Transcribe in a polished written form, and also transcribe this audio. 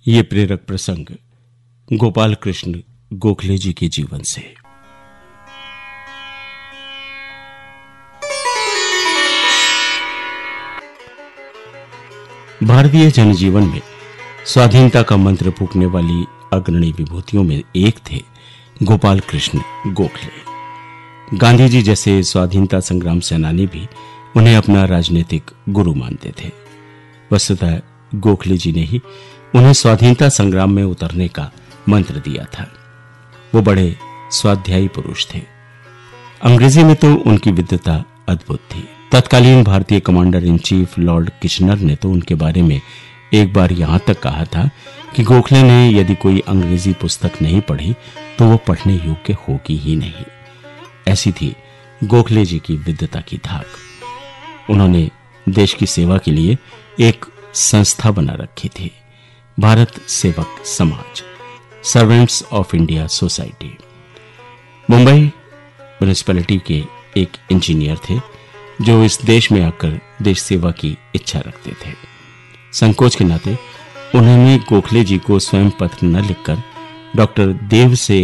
ये प्रेरक प्रसंग गोपाल कृष्ण गोखले जी के जीवन से। भारतीय जनजीवन में स्वाधीनता का मंत्र फूंकने वाली अग्रणी विभूतियों में एक थे गोपाल कृष्ण गोखले। गांधी जी जैसे स्वाधीनता संग्राम सेनानी भी उन्हें अपना राजनीतिक गुरु मानते थे। वस्तुतः गोखले जी ने ही उन्हें स्वाधीनता संग्राम में उतरने का मंत्र दिया था। वो बड़े स्वाध्यायी पुरुष थे। अंग्रेजी में तो उनकी विद्वता अद्भुत थी। तत्कालीन भारतीय commander in chief Lord Kitchener ने तो उनके बारे में एक बार यहां तक कहा था कि गोखले ने यदि कोई अंग्रेजी पुस्तक नहीं पढ़ी तो वो पढ़ने योग्य होगी ही नहीं। ऐसी थी गोखले जी की विद्वता की धाक। उन्होंने देश की सेवा के लिए एक संस्था बना रखी थी, भारत सेवक समाज, servants of India society. Mumbai municipality के एक इंजीनियर थे जो इस देश में आकर देश सेवा की इच्छा रखते थे। संकोच के नाते उन्होंने गोखले जी को स्वयं पत्र न लिखकर डॉक्टर देव से